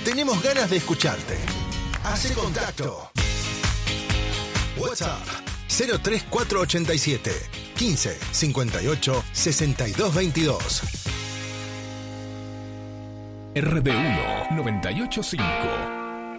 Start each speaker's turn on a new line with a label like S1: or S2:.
S1: Tenemos ganas de escucharte. Hace contacto. WhatsApp 03487 15 58 62 22.
S2: RD1 985